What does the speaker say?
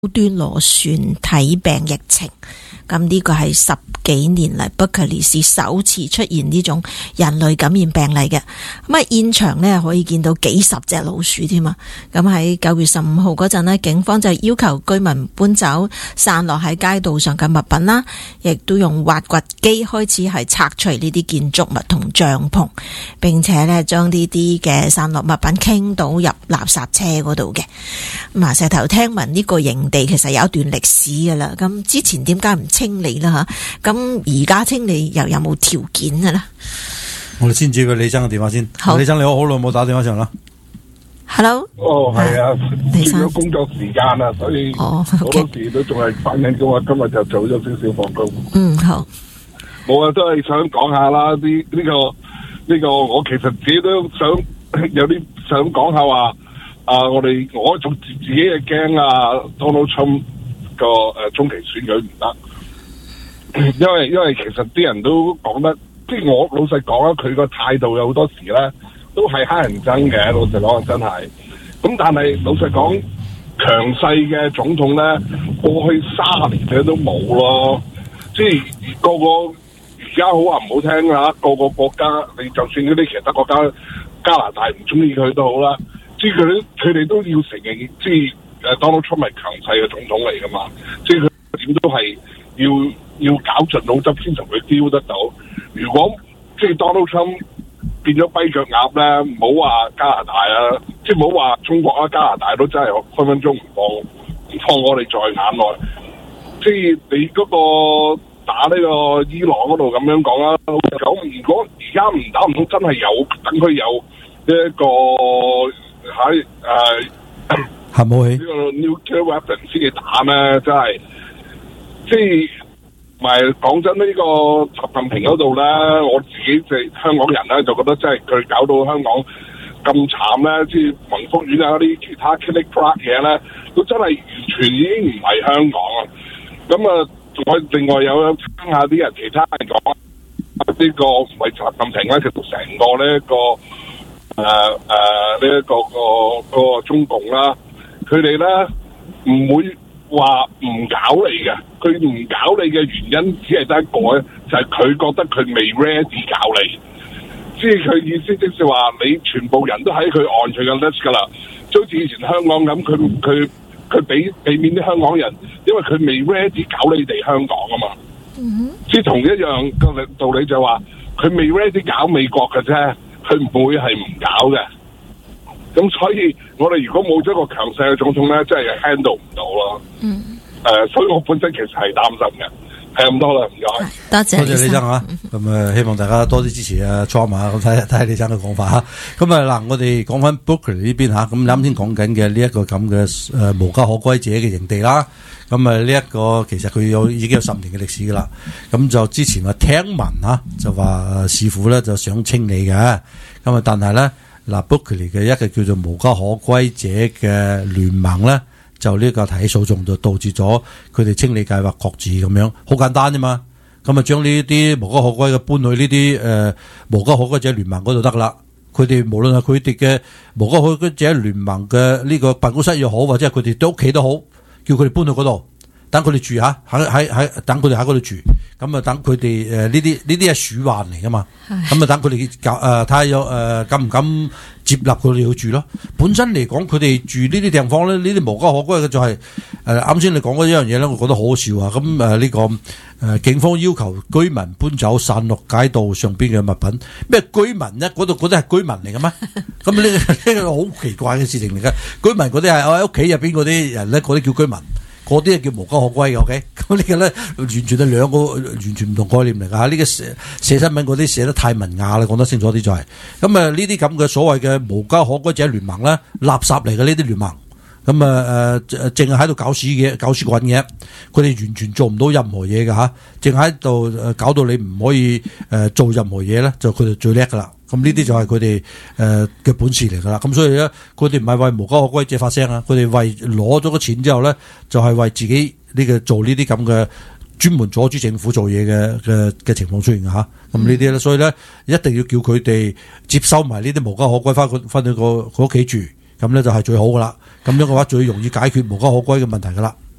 端螺旋體病疫情。咁呢個係10幾年嚟伯克利市首次出現呢種人類感染病例嘅。咁啊，現場呢可以見到幾十隻老鼠添啊！咁喺9月15號嗰陣呢，警方就要求居民搬走散落喺街道上嘅物品啦，亦都用挖掘機開始係拆除呢啲建築物同帳篷，並且呢將呢啲嘅散落物品傾倒入垃圾車嗰度嘅。咁啊，石頭聽聞呢個營地其實有一段歷史噶啦，咁之前點解唔清理啦吓？咁而家清理又有冇條件嘅咧？ 我哋先接個李生嘅電話先。李生你好，好耐冇打電話上啦。 Hello。 係啊， 李生。 轉咗工作時間啦，所以好多時都仲係返緊工啊。今日就早咗少少放工。 好。 冇啊，都係想講下啦。呢個，我其實自己都想有啲想講下話。我仲自己係驚啊 Donald Trump 個中期選舉唔得，因為其實啲人都講得，即係我老實講啦，佢個態度有好多時咧都係乞人憎嘅，老實講真係。咁但係老實講，強勢嘅總統咧，過去30年嘅都冇咯，即係個而家好話唔好聽啊，個國家你就算嗰啲其他國家加拿大唔中意佢都好啦。即係佢哋都要承認，即係Donald Trump 係強勢嘅總統嚟噶嘛？即係佢點都係要搞盡腦汁先同佢丟得到。如果即係Donald Trump變咗跛腳鴨咧，唔好話加拿大啊，即係唔好話中國啊，加拿大都真係分分鐘唔放我哋在眼內。即係你嗰個打呢個伊朗嗰度咁樣講啦，咁如果而家唔打唔通，真係有等佢有一個。喺核武器呢個 nuclear weapon 先至打咩？真係，即係，唔係講真呢個習近平嗰度咧，我自己即係香港人咧，就覺得真係佢搞到香港咁慘咧，即係民福院啊嗰啲其他 click crack 嘢咧，都真係完全已經唔係香港啊！咁啊，我另外有聽下啲人其他人講呢個唔係習近平咧，其實成個呢一個。個中共啦，佢哋咧唔會話唔搞你嘅，佢唔搞你嘅原因只係得一個咧，就係佢覺得佢未 ready 搞你，即係佢意思即係話你全部人都喺佢按住個 list 噶啦，就好似以前香港咁，佢俾面啲香港人，因為佢未 ready 搞你哋香港啊嘛，即係同一樣嘅道理就係話佢未 ready 搞美國嘅啫。佢唔會係唔搞嘅，咁所以我哋如果冇咗個強勢嘅總統咧，真係 handle 唔到咯。所以我本身其實係擔心嘅，係咁多啦，唔該。 多謝李生啊，咁希望大家多啲支持啊 Trump 啊，咁睇下李生嘅講法嚇。咁嗱，我哋講翻 Berkeley 呢邊嚇，咁啱先講緊嘅呢一個咁嘅無家可歸者嘅營地啦。咁呢一個其實佢已經有10年嘅歷史噶啦。咁就之前話聽聞嚇，就話市府咧就想清理嘅。咁但係咧嗱 Berkeley 嘅一個叫做無家可歸者嘅聯盟咧，就呢個提起訴訟，就導致咗佢哋清理計劃擱置咁樣，好簡單啫嘛。咁啊將呢啲無家可歸嘅搬去呢啲無家可歸者聯盟嗰度得啦。佢哋無論係佢哋嘅無家可歸者聯盟嘅呢個辦公室又好，或者係佢哋屋企都好。叫佢哋搬去嗰度，等佢哋住下，喺等佢哋喺嗰度住，咁啊等佢哋呢啲係鼠患嚟噶嘛，咁啊等佢哋睇下有敢唔敢接納佢哋去住咯。本身嚟講，佢哋住呢啲地方咧，呢啲無家可歸嘅就係啱先你講嗰一樣嘢咧，我覺得好好笑啊！咁呢個警方要求居民搬走散落街道上邊嘅物品，咩居民咧？嗰度嗰啲係居民嚟嘅咩？咁呢個好奇怪嘅事情嚟嘅。居民嗰啲係我喺屋企入邊嗰啲人咧，嗰啲叫居民，嗰啲係叫無家可歸嘅。OK， 咁呢個咧完全係兩個完全唔同概念嚟㗎嚇。呢個寫新聞嗰啲寫得太文雅啦，講得清楚啲就係。咁呢啲咁嘅所謂嘅無家可歸者聯盟咧，垃圾嚟嘅呢啲聯盟。咁淨係喺度搞屎棍嘅，佢哋完全做唔到任何嘢㗎嚇，淨喺度搞到你唔可以做任何嘢咧，就佢哋最叻㗎啦。咁呢啲就係佢哋嘅本事嚟㗎啦。咁所以咧，佢哋唔係為無家可歸者發聲啊，佢哋為攞咗個錢之後咧，就係為自己呢個做呢啲咁嘅專門阻住政府做嘢嘅情況出現㗎嚇。咁呢啲咧，所以咧一定要叫佢哋接收埋呢啲無家可歸翻去個屋企住。咁咧就係最好噶啦，咁樣嘅話最容易解決無家可歸嘅問題噶啦。